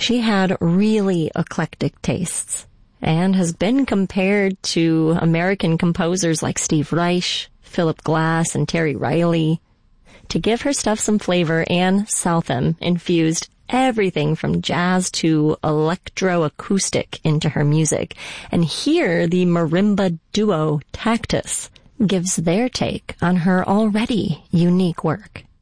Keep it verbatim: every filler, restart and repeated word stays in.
She had really eclectic tastes and has been compared to American composers like Steve Reich, Philip Glass, and Terry Riley. To give her stuff some flavor, Anne Southam infused everything from jazz to electroacoustic into her music. And here, the marimba duo Tactus gives their take on her already unique work.